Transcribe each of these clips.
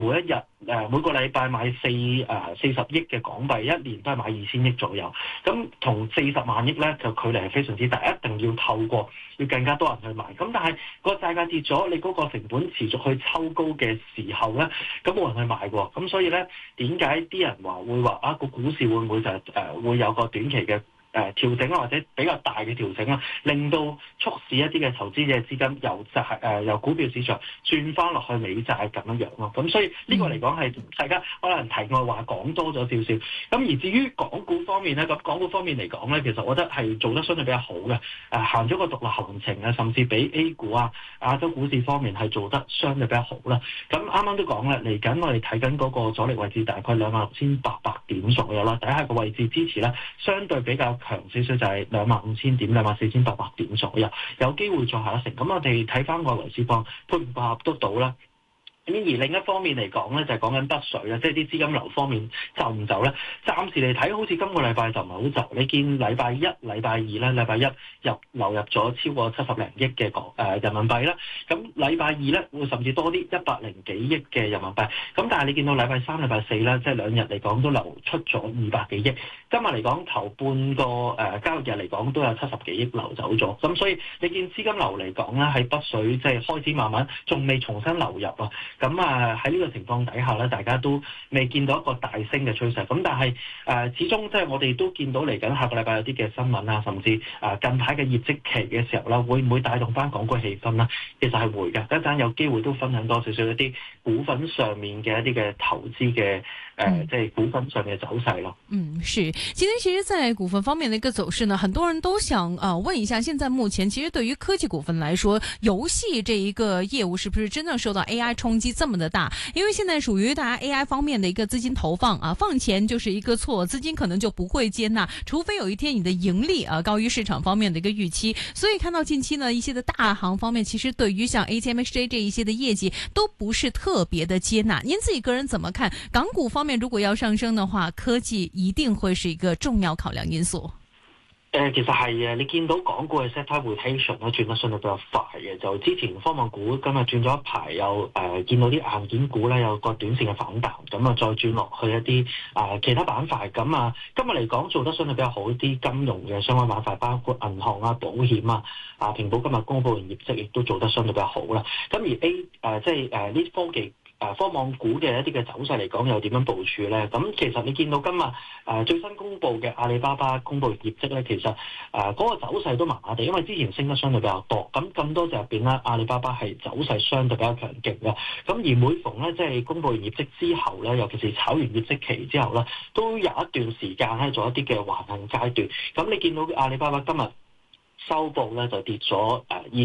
每一日每個禮拜買40億嘅港幣，一年都係買2000億左右。咁同40萬億咧，就距離係非常之大，一定要透過要更加多人去買。咁但係個債價跌咗，你嗰個成本持續去抽高嘅時候咧，咁冇人去買喎。咁所以咧，點解啲人會話個股市會唔會就會有個短期嘅調整或者比較大嘅調整啦，令到促使一啲嘅投資者資金由股票市場轉翻落去美債咁樣咯。咁所以呢個嚟講係大家可能題外話講多咗少少。咁而至於港股方面咧，咁港股方面嚟講咧，其實我覺得係做得相對比較好嘅，行咗個獨立行情啊，甚至比 A 股啊、亞洲股市方面係做得相對比較好啦。咁啱啱都講啦，嚟緊我哋睇緊嗰個阻力位置大概26,800點左右啦，底下個位置支持咧相對比較強少少，就係25,000點、24,800點左右，有機會再下一城。咁我哋睇翻外圍市況配唔配合得到啦。咁而另一方面嚟講咧，就係講緊北水啦，即係啲資金流方面就唔走咧。暫時嚟睇，好似今個禮拜就唔係好走。你見禮拜一、禮拜二咧，禮拜一流入咗超過70零億嘅人民幣啦。咁禮拜二咧會甚至多啲100幾億嘅人民幣。咁但係你見到禮拜三、禮拜四咧，即係兩日嚟講都流出咗200幾億。今日嚟講頭半個交易日嚟講都有70幾億流走咗。咁所以你見資金流嚟講咧，喺北水即係開始慢慢仲未重新流入啊。咁喺呢個情況底下咧，大家都未見到一個大升嘅趨勢。咁但係始終即係我哋都見到嚟緊下個禮拜有啲嘅新聞啊，甚至近排嘅業績期嘅時候啦，會唔會帶動翻港股氣氛啦？其實係會嘅。一陣有機會都分享多少少一啲股份上面嘅一啲嘅投資嘅即係股份上面嘅走勢咯。 是。今天其實在股份方面的一個走勢呢，很多人都想問一下，現在目前其實對於科技股份來說，遊戲這一個業務是不是真正受到 AI 衝擊這麼的大？因為現在屬於大家 AI 方面的一個資金投放啊，放錢就是一個錯，資金可能就不會接納，除非有一天你的盈利高於市場方面的一個預期。所以看到近期呢一些的大行方面，其實對於像 ATMXJ 這一些的業績都不是特別的接納。您自己個人怎麼看？港股方面如果要上升的話，科技一定會是一個重要考量因素。 其實係嘅，你見到港股嘅 sector rotation 咧轉得相對比較快嘅，就之前科網股今日轉咗一排，有見到啲硬件股咧有個短線嘅反彈，咁啊再轉落去一啲其他板塊，咁今日嚟講做得相對比較好啲金融嘅相關板塊，包括銀行啊、保險啊，平保今日公佈完業績亦都做得相對比較好啦。咁而即係呢啲科技科網股嘅一啲嘅走勢嚟講，又點樣部署咧？咁其實你見到今日最新公布嘅阿里巴巴公佈業績咧，其實嗰個走勢都麻麻地，因為之前升得相對比較多。咁多隻入邊咧，阿里巴巴係走勢相對比較強勁嘅。咁而每逢咧即係公佈完業績之後咧，尤其是炒完業績期之後咧，都有一段時間咧做一啲嘅橫行階段。咁你見到阿里巴巴今日收報咧就跌咗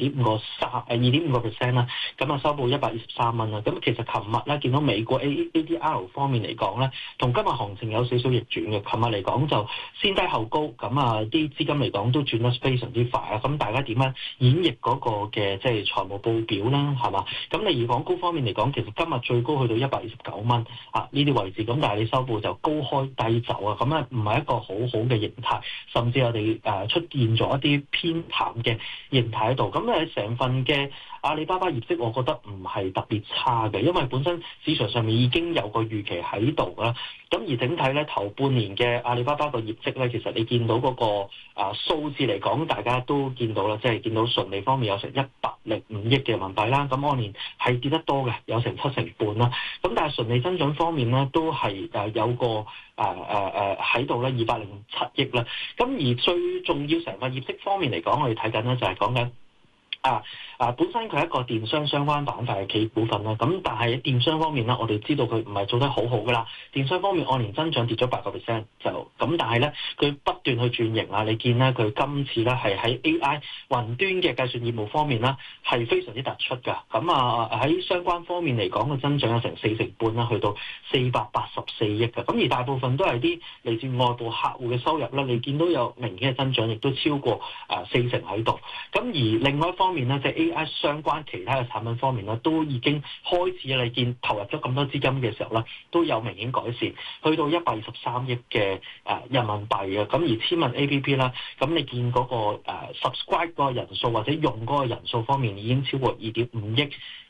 2.5% 啦，咁收報123蚊啦。咁其實琴日咧見到美國 ADR 方面嚟講咧，同今日行情有少少逆轉嘅。琴日嚟講就先低後高，咁啲資金嚟講都轉得非常之快啊。咁大家點樣演繹嗰個嘅即係財務報表啦，係嘛？咁你而港股方面嚟講，其實今日最高去到129蚊呢啲位置，咁但係你收報就高開低走啊，咁唔係一個好好嘅形態，甚至我哋出現咗一啲偏淡嘅形態喺度。咁成份嘅阿里巴巴業績，我覺得唔係特別差嘅，因為本身市場上面已經有個預期喺度啦。咁而整體咧頭半年嘅阿里巴巴個業績咧，其實你見到嗰個數字嚟講，大家都見到啦，即係見到純利方面有成105億嘅人民幣啦。咁按年係跌得多嘅，有成7成半啦。咁但係純利增長方面咧，都係有個喺度咧207億啦。咁而最重要成個業績方面嚟講，我哋睇緊咧就係講緊本身佢係一個電商相關板塊嘅企業股份啦，咁但係電商方面咧，我哋知道佢唔係做得好好噶啦。電商方面按年增長跌咗8%，就咁，但係咧佢不斷去轉型啦。你見咧佢今次咧係喺 AI 雲端嘅計算業務方面啦，係非常之突出㗎。咁喺相關方面嚟講嘅增長有成4成半啦，去到484億㗎。咁而大部分都係啲嚟自外部客戶嘅收入啦，你見到有明顯嘅增長，亦都超過4成喺度。咁而另外一方面咧，即係 AI 相關其他嘅產品方面咧，都已經開始你見投入咗咁多資金嘅時候咧，都有明顯改善，去到123億嘅人民幣啊。咁而千問 APP 啦，咁你見嗰個subscribe 嗰個人數或者用嗰個人數方面已經超過2.5億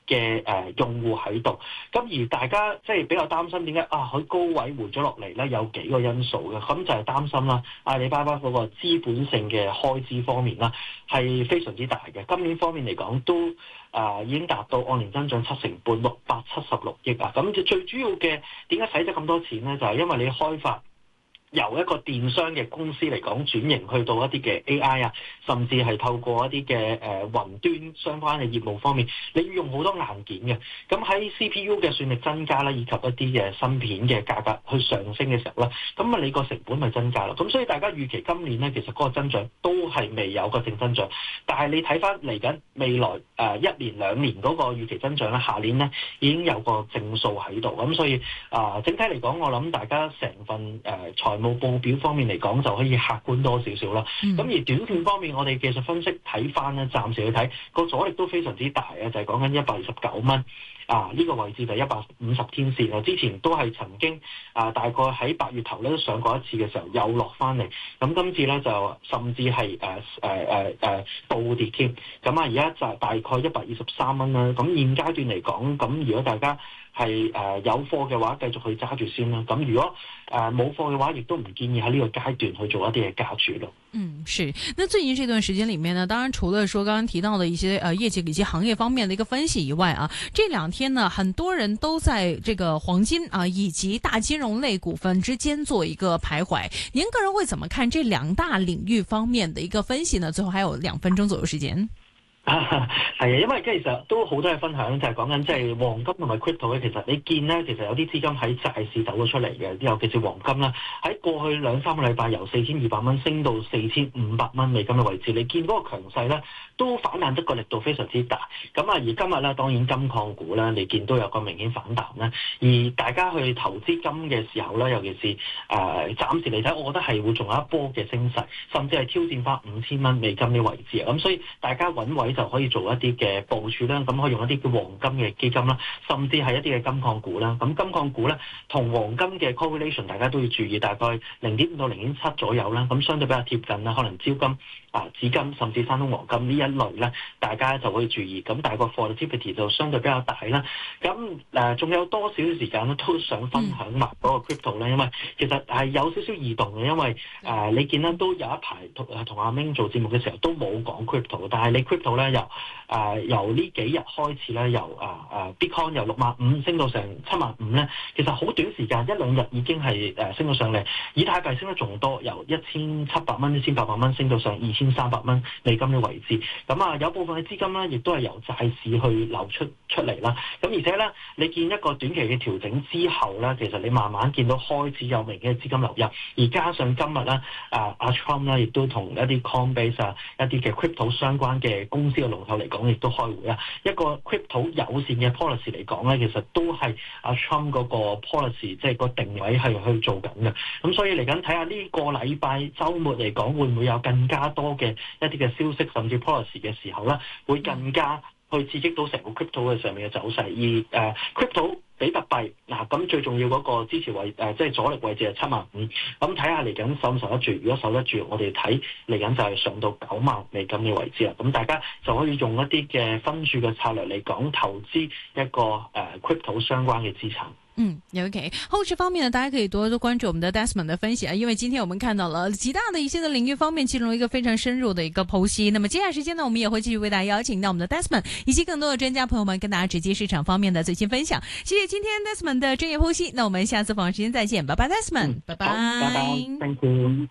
嘅用戶喺度。咁而大家即係比較擔心點解佢高位回咗落嚟咧，有幾個因素嘅。咁就係擔心啦，阿里巴巴嗰個資本性嘅開支方面啦，係非常之大嘅。今年方面嚟講都已經達到按年增長7%半，676億啊。咁就最主要嘅點解使咗咁多錢咧？就係因為你開發由一個電商嘅公司嚟講轉型去到一啲嘅 AI 啊，甚至係透過一啲嘅雲端相關嘅業務方面，你要用好多硬件嘅。咁喺 CPU 嘅算力增加啦，以及一啲嘅芯片嘅價格去上升嘅時候咧，咁你個成本咪增加咯。咁所以大家預期今年咧，其實嗰個增長都係未有個正增長。但係你睇翻嚟緊未來1年2年嗰個預期增長咧，下年咧已經有個正數喺度。咁所以整體嚟講，我諗大家成份財務報表方面嚟講就可以客觀多少少啦。咁而短線方面，我哋技術分析睇翻咧，暫時去睇個阻力都非常之大啊，就係講緊129蚊呢個位置就150天線啊。之前都係曾經大概喺8月頭咧都上過一次嘅時候，又落翻嚟。咁今次咧就甚至係暴跌添。咁而家就大概123蚊啦。咁現階段嚟講，咁如果大家係有貨嘅話，繼續去揸住先啦。咁如果冇貨嘅話，亦都唔建議喺呢個階段去做一啲嘅加注咯。 是。那最近這段時間裡面呢，當然除了說剛剛提到的一些業績以及行業方面的一個分析以外啊，這2天呢，很多人都在這個黃金以及大金融類股份之間做一個徘徊。您個人會怎麼看這2大領域方面的一個分析呢？最後還有2分鐘左右時間。 係啊，因為其實都好多嘢分享，就係講緊即係黃金同埋 crypto 咧。其實你見咧，其實有啲資金喺債市走咗出嚟嘅，尤其是黃金啦。喺過去2-3個禮拜，由4200蚊升到4500蚊美金嘅位置，你見嗰個強勢咧都反彈得個力度非常之大。咁而今日咧，當然金礦股咧，你見都有個明顯反彈啦。而大家去投資金嘅時候咧，尤其是暫時嚟睇，我覺得係會仲有一波嘅升勢，甚至係挑戰翻5000蚊美金嘅位置啊。咁所以大家揾位就可以做一啲嘅部署啦，咁可以用一啲嘅黃金嘅基金啦，甚至係一啲嘅金礦股啦。咁金礦股咧同黃金嘅 correlation 大家都要注意，大概0.5到0.7左右啦。咁相對比較貼近啦，可能招金、紫金甚至山東黃金呢一類咧，大家就可以注意。咁但係個 volatility 就相對比較大啦。咁仲有多少時間咧都想分享埋嗰個 crypto 咧，因為其實係有少少異動嘅，因為你見咧都有一排同阿明做節目嘅時候都冇講 crypto， 但係你 crypto 咧由呢幾日開始咧，由Bitcoin 由65,000升到成75,000咧，其實好短時間1-2日已經係升到上嚟。以太幣升得仲多，由1,700蚊、1,800蚊升到上2,300蚊美金嘅位置。咁有部分嘅資金咧，亦都係由債市去流出嚟啦。咁而且咧，你見一個短期嘅調整之後咧，其實你慢慢見到開始有明顯嘅資金流入，而加上今日咧，阿 Trump 咧亦都同一啲 Coinbase 一啲嘅 crypto 相關嘅公司嘅龍頭嚟講，亦都開會啊。一個 crypto 友善嘅 policy 嚟講咧，其實都係阿 Trump 嗰個 policy，即係個定位係去做緊嘅。咁所以嚟緊睇下呢個禮拜週末嚟講，會唔會有更加多嘅一啲嘅消息，甚至 policy 嘅時候咧，會更加去刺激到成個 crypto 嘅上面嘅走勢。而crypto 比特幣咁最重要嗰個支持位即係阻力位置係75,000。咁睇下嚟緊守唔守得住？如果守得住，我哋睇嚟緊就係上到90,000美金嘅位置啦。咁大家就可以用一啲嘅分注嘅策略嚟講投資一個crypto 相關嘅資產。 OK。後市方面呢，大家可以多多關注我們的 Desmond 的分析啊，因為今天我們看到了極大的一些的領域方面，其中一個非常深入的一個剖析。那麼接下來時間呢，我們也會繼續為大家邀請到我們的 Desmond 以及更多的專家朋友們，跟大家直擊市場方面的最新分享。謝謝今天 Desmond 的專業剖析，那我們下次訪問時間再見，拜拜 Desmond，拜拜， 拜拜 ，Thank you。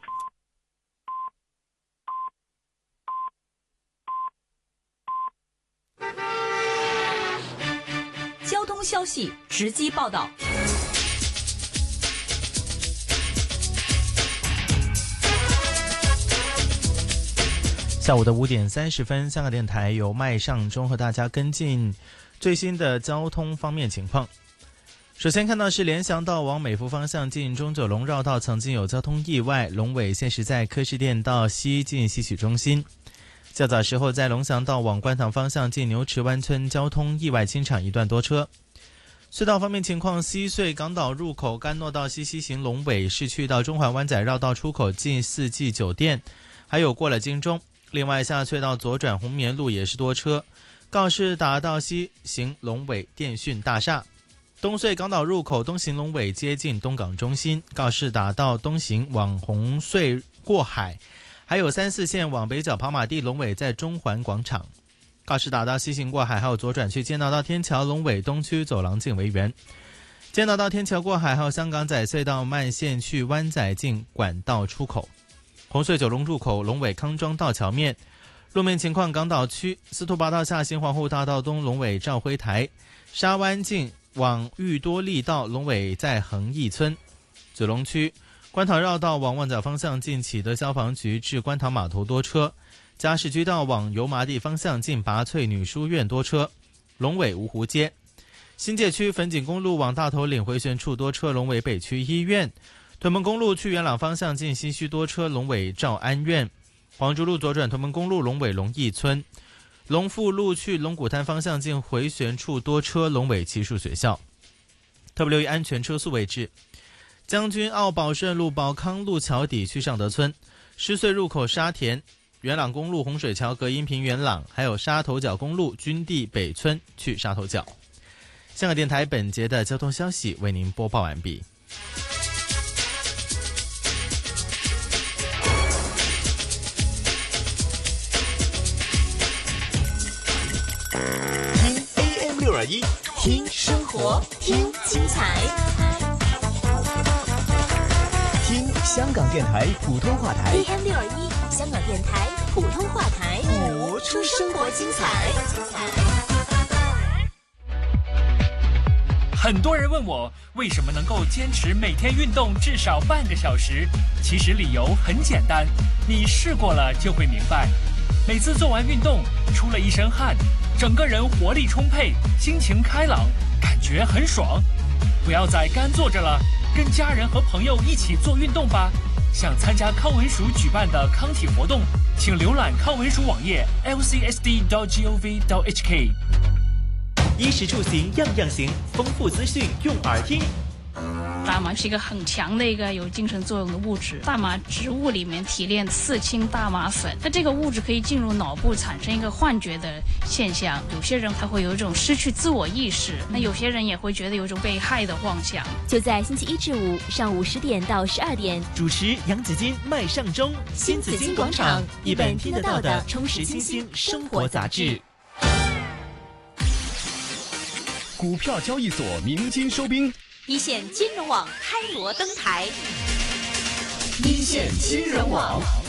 交通消息直擊報道。 下午的5點30分，香港電台由麥尚中和大家跟進最新的交通方面情況。首先看到是聯翔道往美孚方向近中九龍繞道曾經有交通意外，龍尾現時在柯士甸道西近西取中心。較早時候在龍翔道往觀塘方向近牛池灣村交通意外清場一段多車。隧道方面情況，西隧港島入口干諾道西西行龍尾市區到中環灣仔繞道出口近四季酒店，還有過了金鐘。另外下隧道左轉紅棉路也是多車。 告士打道西行龙尾电讯大厦。东隧港岛入口东行龙尾接近东港中心，告士打道东行往红隧过海，还有3、4线往北角跑马地龙尾在中环广场。告士打道西行过海，还有左转去建道到天桥龙尾东区走廊近维园。建道到天桥过海，还有香港仔隧道慢线去湾仔近管道出口。红隧九龙入口龙尾康庄道桥面。路面情况，港岛区司徒拔道下行皇后大道东龙尾兆辉台，沙湾径往裕多利道龙尾在恒义村。九龙区观塘绕道往旺角方向近启德消防局至观塘码头多车，嘉士居道往油麻地方向近拔萃女书院多车，龙尾芜湖街。新界区粉锦公路往大头岭回旋处多车，龙尾北区医院。屯门公路去元朗方向近西区多车，龙尾兆安院。黄竹路左转屯门公路龙尾龙义村。龙富路去龙鼓滩方向近回旋处多车，龙尾奇树学校。特别留意安全车速位置：将军澳宝顺路宝康路桥底去尚德村，狮隧入口沙田，元朗公路洪水桥隔音屏元朗，还有沙头角公路军地北村去沙头角。香港电台本节的交通消息为您播报完毕。 AM621， 听生活，听精彩， 听香港电台普通话台。 AM621，香港电台普通话台， 播出生活精彩。 很多人问我为什么能够坚持每天运动至少半个小时，其实理由很简单，你试过了就会明白。每次做完运动，出了一身汗，整个人活力充沛，心情开朗，感觉很爽。不要再干坐着了，跟家人和朋友一起做运动吧。想参加康文署举办的康体活动，请浏览康文署网页 lcsd.gov.hk。 衣食住行样样行，丰富资讯用耳听。 大麻是一个很强的一个有精神作用的物质，大麻植物里面提炼4氢大麻酚，那这个物质可以进入脑部产生一个幻觉的现象，有些人他会有一种失去自我意识，那有些人也会觉得有一种被害的妄想。 就在星期1至5上午10点到12点， 主持杨子金、麦尚中，新紫金广场，一本听得到的充实清新生活杂志。 股票交易所鸣金收兵， 一线金融网开锣登台， 一线金融网。